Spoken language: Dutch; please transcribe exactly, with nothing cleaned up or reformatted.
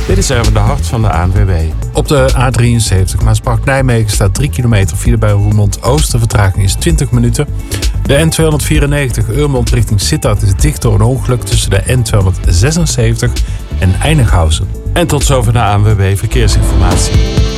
Dit is Erwin de Hart van de A N W B. Op de A drieënzeventig Maasbracht-Nijmegen staat drie kilometer file bij Roermond Oost. De vertraging is twintig minuten. De N tweehonderdvierennegentig Urmond richting Sittard is dicht door een ongeluk tussen de N tweehonderdzesenzeventig en Einighausen. En tot zover de A N W B Verkeersinformatie.